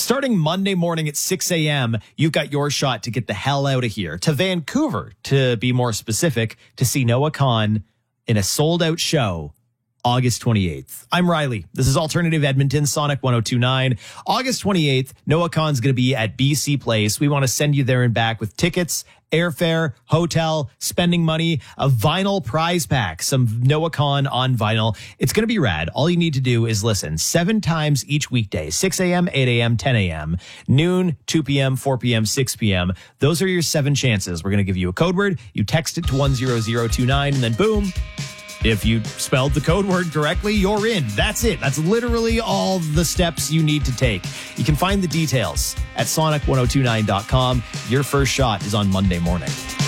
Starting Monday morning at 6 a.m., you've got your shot to get the hell out of here to Vancouver, to be more specific, to see Noah Kahan in a sold-out show August 28th. I'm Riley. This is Alternative Edmonton, Sonic 102.9. August 28th, Noah Kahan's going to be at BC Place. We want to send you there and back with tickets, airfare, hotel, spending money, a vinyl prize pack, some Noah Kahan on vinyl. It's going to be rad. All you need to do is listen 7 times each weekday, 6 a.m., 8 a.m., 10 a.m., noon, 2 p.m., 4 p.m., 6 p.m. Those are your 7 chances. We're going to give you a code word. You text it to 10029 and then boom. If you spelled the code word correctly, you're in. That's it. That's literally all the steps you need to take. You can find the details at sonic1029.com. Your first shot is on Monday morning.